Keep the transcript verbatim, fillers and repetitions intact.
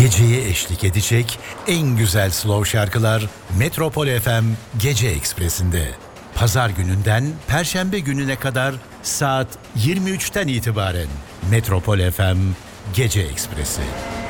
Geceye eşlik edecek en güzel slow şarkılar Metropol F M Gece Ekspresi'nde. Pazar gününden Perşembe gününe kadar saat yirmi üçten itibaren Metropol F M Gece Ekspresi.